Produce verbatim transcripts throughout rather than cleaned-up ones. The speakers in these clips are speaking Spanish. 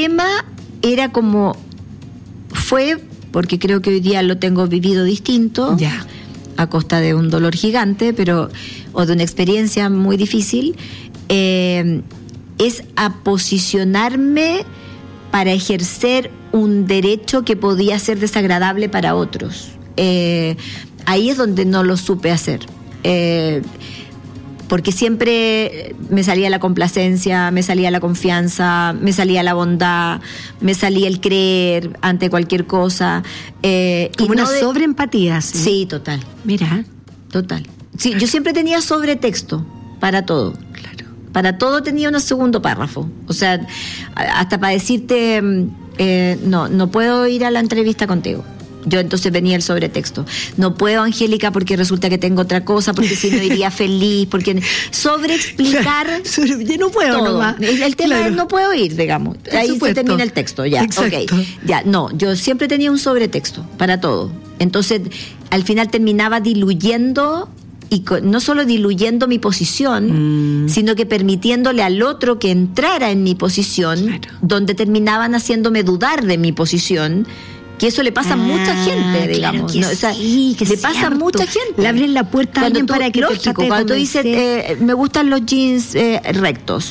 tema era como, fue, porque creo que hoy día lo tengo vivido distinto, ya, a costa de un dolor gigante, pero o de una experiencia muy difícil, eh, es a posicionarme para ejercer un derecho que podía ser desagradable para otros. Eh, ahí es donde no lo supe hacer. Eh, porque siempre me salía la complacencia, me salía la confianza, me salía la bondad, me salía el creer ante cualquier cosa. Eh, Como y una no de... sobreempatía. ¿Sí? Sí, total. Mira. Total. Sí, yo siempre tenía sobretexto para todo. Claro. Para todo tenía un segundo párrafo. O sea, hasta para decirte, eh, no, no puedo ir a la entrevista contigo. Yo entonces venía el sobretexto. No puedo, Angélica, porque resulta que tengo otra cosa, porque si no iría feliz, porque sobreexplicar. Yo no puedo todo. nomás. El, el tema Claro. es no puedo ir, digamos. Por Ahí supuesto. se termina el texto, ya. Exacto. Okay. Ya, no, yo siempre tenía un sobretexto para todo. Entonces, al final terminaba diluyendo, y con, no solo diluyendo mi posición, mm. sino que permitiéndole al otro que entrara en mi posición, claro. donde terminaban haciéndome dudar de mi posición. Que eso le pasa ah, a mucha gente, digamos. Claro que ¿no? O sea, sí, que le cierto. pasa a mucha gente. Le abren la puerta a alguien tú, para que lógico, te trate cuando tú dices, eh, me gustan los jeans eh, rectos.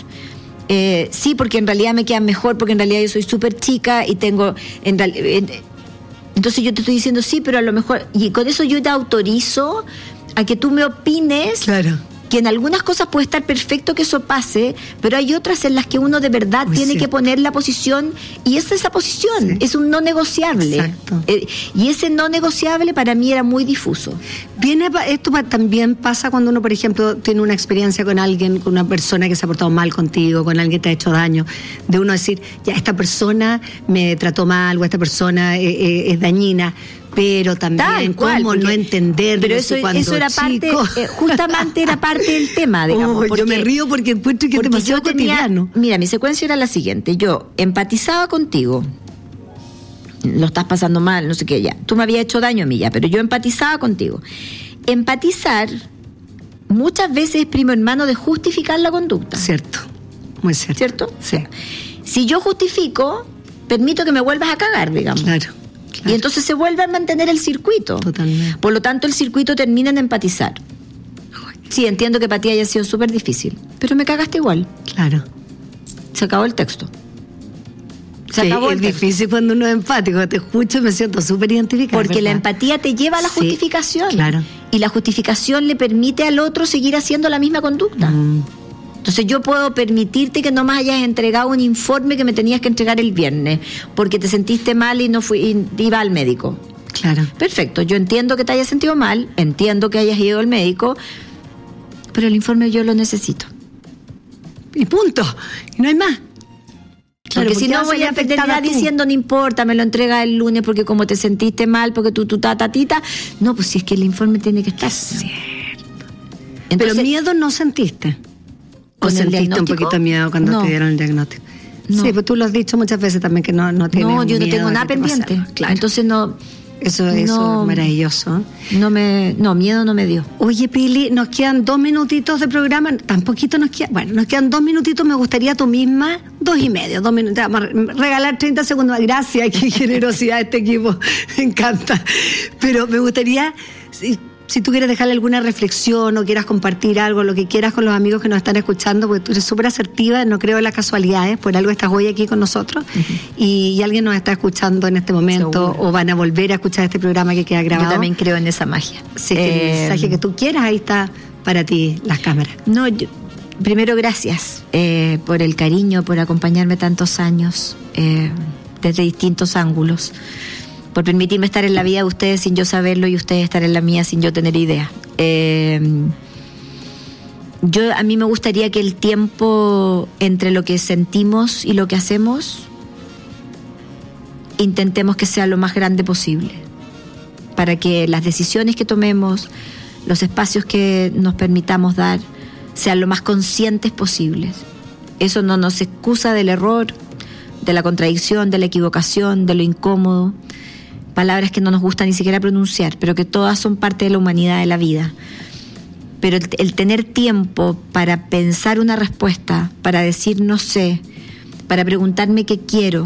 Eh, sí, porque en realidad me quedan mejor, porque en realidad yo soy súper chica y tengo... En real, eh, entonces yo te estoy diciendo sí, pero a lo mejor... Y con eso yo te autorizo a que tú me opines... Claro. Que en algunas cosas puede estar perfecto que eso pase, pero hay otras en las que uno de verdad Muy tiene cierto. que poner la posición, y es esa posición, sí. es un no negociable. Exacto. Eh, y ese no negociable para mí era muy difuso. Viene, esto también pasa cuando uno, por ejemplo, tiene una experiencia con alguien, con una persona que se ha portado mal contigo, con alguien que te ha hecho daño, de uno decir, ya, esta persona me trató mal, o esta persona eh, eh, es dañina. Pero también cual, cómo porque, no entenderlo. Pero eso, cuando eso era chico. parte, eh, justamente era parte del tema, digamos. Oh, porque, yo me río porque encuentro que es demasiado yo tenía, cotidiano. Mira, mi secuencia era la siguiente. Yo empatizaba contigo. Lo estás pasando mal, no sé qué, ya. Tú me habías hecho daño a mí ya, pero yo empatizaba contigo. Empatizar muchas veces es primo hermano de justificar la conducta. Cierto, muy cierto. ¿Cierto? Sí. Si yo justifico, permito que me vuelvas a cagar, digamos. Claro. Claro. Y entonces se vuelve a mantener el circuito. Totalmente. Por lo tanto, el circuito termina en empatizar. Sí, entiendo que para ti haya sido súper difícil, pero me cagaste igual. Claro. Se acabó el texto. Se sí, acabó es el texto. difícil cuando uno es empático. Te escucho y me siento súper identificada. Porque ¿verdad? La empatía te lleva a la sí, justificación. Claro. Y la justificación le permite al otro seguir haciendo la misma conducta. Mm. Entonces yo puedo permitirte que no me hayas entregado un informe que me tenías que entregar el viernes porque te sentiste mal y no fui y iba al médico. Claro. Perfecto, yo entiendo que te hayas sentido mal, entiendo que hayas ido al médico, pero el informe yo lo necesito. Y punto. Y no hay más. Claro, porque, porque si no voy a terminar diciendo no importa, me lo entrega el lunes porque como te sentiste mal, porque tú, tu ta, ta, tita. No, pues si es que el informe tiene que estar. Es cierto. Entonces, pero miedo no sentiste. ¿O sentiste un poquito de miedo cuando no. te dieron el diagnóstico? No. Sí, pues tú lo has dicho muchas veces también que no, no tienes No, yo miedo no tengo nada pendiente. Claro. Entonces no... Eso, eso no, es maravilloso. No, me, no, miedo no me dio. Oye, Pili, nos quedan dos minutitos de programa. Tan poquito nos queda. Bueno, nos quedan dos minutitos. Me gustaría tú misma, dos y medio, dos minutos. Vamos a regalar treinta segundos. Gracias, qué generosidad este equipo. Me encanta. Pero me gustaría... Si, Si tú quieres dejarle alguna reflexión o quieras compartir algo, lo que quieras con los amigos que nos están escuchando, porque tú eres súper asertiva, no creo en las casualidades, por algo estás hoy aquí con nosotros, uh-huh. y, y alguien nos está escuchando en este momento, seguro. O van a volver a escuchar este programa que queda grabado. Yo también creo en esa magia. Sí, que eh, el mensaje que tú quieras, ahí está para ti las cámaras. No, yo, primero gracias eh, por el cariño, por acompañarme tantos años, eh, desde distintos ángulos, por permitirme estar en la vida de ustedes sin yo saberlo y ustedes estar en la mía sin yo tener idea. Eh, yo a mí me gustaría que el tiempo entre lo que sentimos y lo que hacemos intentemos que sea lo más grande posible, para que las decisiones que tomemos, los espacios que nos permitamos dar, sean lo más conscientes posibles. Eso no nos excusa del error, de la contradicción, de la equivocación, de lo incómodo, palabras que no nos gusta ni siquiera pronunciar, pero que todas son parte de la humanidad de la vida. Pero el, el tener tiempo para pensar una respuesta, para decir no sé, para preguntarme qué quiero,